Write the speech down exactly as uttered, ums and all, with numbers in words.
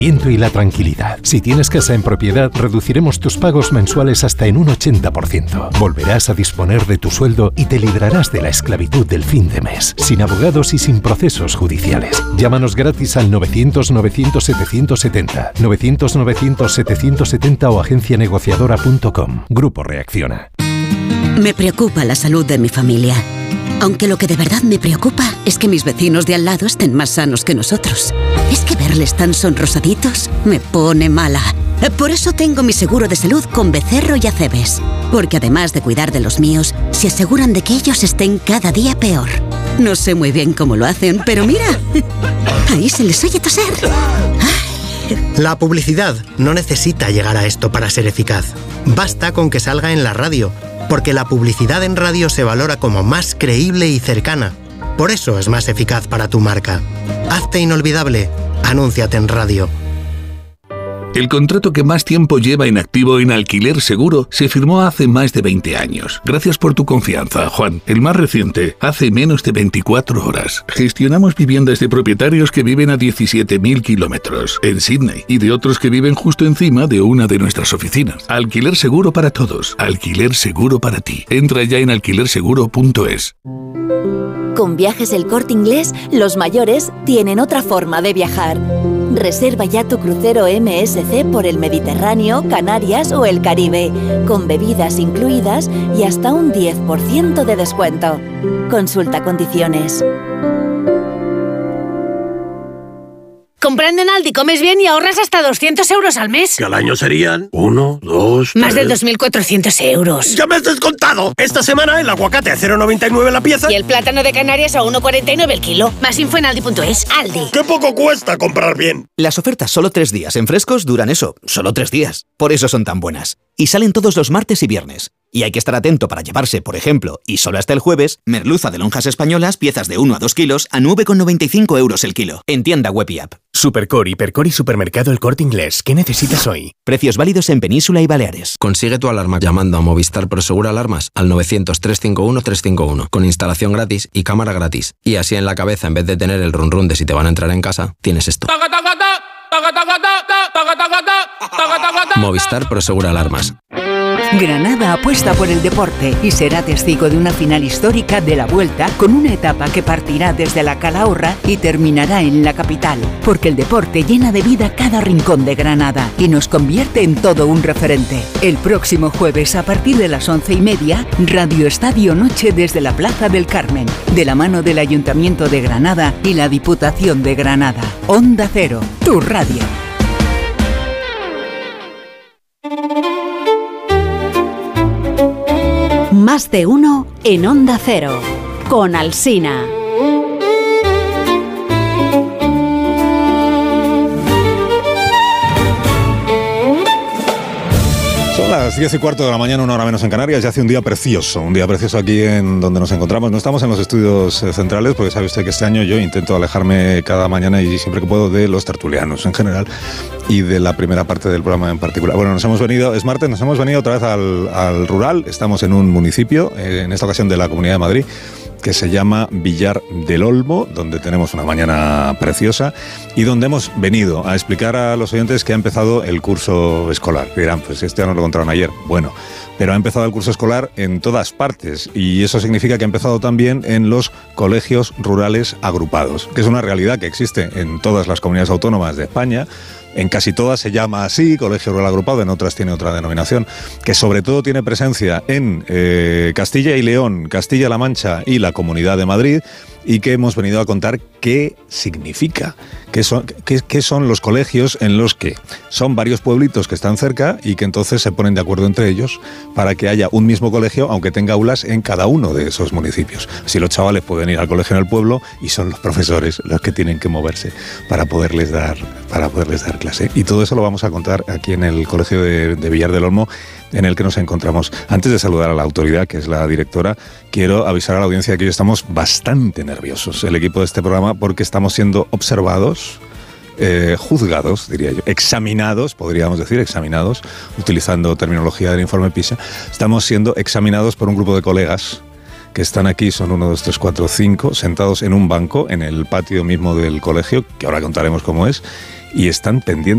Y la tranquilidad. Si tienes casa en propiedad, reduciremos tus pagos mensuales hasta en un ochenta por ciento. Volverás a disponer de tu sueldo y te librarás de la esclavitud del fin de mes, sin abogados y sin procesos judiciales. Llámanos gratis al novecientos novecientos setecientos setenta, novecientos novecientos setecientos setenta o agencia negociadora punto com. Grupo Reacciona. Me preocupa la salud de mi familia. Aunque lo que de verdad me preocupa es que mis vecinos de al lado estén más sanos que nosotros. Es que verles tan sonrosaditos me pone mala. Por eso tengo mi seguro de salud con Becerro y Acebes. Porque además de cuidar de los míos, se aseguran de que ellos estén cada día peor. No sé muy bien cómo lo hacen, pero mira, ahí se les oye toser. La publicidad no necesita llegar a esto para ser eficaz. Basta con que salga en la radio, porque la publicidad en radio se valora como más creíble y cercana. Por eso es más eficaz para tu marca. Hazte inolvidable. Anúnciate en radio. El contrato que más tiempo lleva en activo en Alquiler Seguro se firmó hace más de veinte años. Gracias por tu confianza, Juan. El más reciente, hace menos de veinticuatro horas. Gestionamos viviendas de propietarios que viven a diecisiete mil kilómetros en Sydney y de otros que viven justo encima de una de nuestras oficinas. Alquiler Seguro para todos. Alquiler Seguro para ti. Entra ya en alquiler seguro punto es. Con Viajes El Corte Inglés, los mayores tienen otra forma de viajar. Reserva ya tu crucero M S C por el Mediterráneo, Canarias o el Caribe, con bebidas incluidas y hasta un diez por ciento de descuento. Consulta condiciones. Comprando en Aldi comes bien y ahorras hasta doscientos euros al mes. Que al año serían uno, dos, Más tres... de dos mil cuatrocientos euros. ¡Ya me has descontado! Esta semana el aguacate a cero coma noventa y nueve la pieza. Y el plátano de Canarias a uno coma cuarenta y nueve el kilo. Más info en aldi punto es. Aldi. ¡Qué poco cuesta comprar bien! Las ofertas solo tres días en frescos duran eso, solo tres días. Por eso son tan buenas. Y salen todos los martes y viernes. Y hay que estar atento para llevarse, por ejemplo, y solo hasta el jueves, merluza de lonjas españolas, piezas de uno a dos kilos, a nueve coma noventa y cinco euros el kilo. En tienda web y app. Supercore, Hipercore y Supermercado El Corte Inglés. ¿Qué necesitas hoy? Precios válidos en Península y Baleares. Consigue tu alarma llamando a Movistar Prosegur Alarmas al novecientos, trescientos cincuenta y uno, trescientos cincuenta y uno, con instalación gratis y cámara gratis. Y así en la cabeza, en vez de tener el run run de si te van a entrar en casa, tienes esto. Movistar Prosegur Alarmas. Granada apuesta por el deporte y será testigo de una final histórica de la Vuelta con una etapa que partirá desde la Calahorra y terminará en la capital, porque el deporte llena de vida cada rincón de Granada y nos convierte en todo un referente. El próximo jueves a partir de las once y media, Radio Estadio Noche desde la Plaza del Carmen, de la mano del Ayuntamiento de Granada y la Diputación de Granada. Onda Cero, tu radio. Más de uno en Onda Cero, con Alsina. Son las diez y cuarto de la mañana, una hora menos en Canarias, y hace un día precioso, un día precioso aquí en donde nos encontramos. No estamos en los estudios centrales, porque sabe usted que este año yo intento alejarme cada mañana y siempre que puedo de los tertulianos en general y de la primera parte del programa en particular. Bueno, nos hemos venido, es martes, nos hemos venido otra vez al, al rural. Estamos en un municipio, eh, en esta ocasión de la Comunidad de Madrid, que se llama Villar del Olmo, donde tenemos una mañana preciosa y donde hemos venido a explicar a los oyentes que ha empezado el curso escolar. Dirán, pues este ya nos lo contaron ayer. Bueno, pero ha empezado el curso escolar en todas partes y eso significa que ha empezado también en los colegios rurales agrupados, que es una realidad que existe en todas las comunidades autónomas de España. En casi todas se llama así, colegio rural agrupado, en otras tiene otra denominación, que sobre todo tiene presencia en eh, Castilla y León, Castilla-La Mancha y la Comunidad de Madrid, y que hemos venido a contar qué significa, qué son, qué, qué son los colegios en los que son varios pueblitos que están cerca y que entonces se ponen de acuerdo entre ellos para que haya un mismo colegio, aunque tenga aulas en cada uno de esos municipios. Así los chavales pueden ir al colegio en el pueblo y son los profesores los que tienen que moverse para poderles dar, para poderles dar clase. Y todo eso lo vamos a contar aquí en el colegio de, de Villar del Olmo, en el que nos encontramos. Antes de saludar a la autoridad, que es la directora, quiero avisar a la audiencia que hoy estamos bastante nerviosos, el equipo de este programa, porque estamos siendo observados, eh, juzgados, diría yo, examinados, podríamos decir, examinados, utilizando terminología del informe PISA. Estamos siendo examinados por un grupo de colegas que están aquí, son uno, dos, tres, cuatro, cinco, sentados en un banco en el patio mismo del colegio, que ahora contaremos cómo es, y están pendientes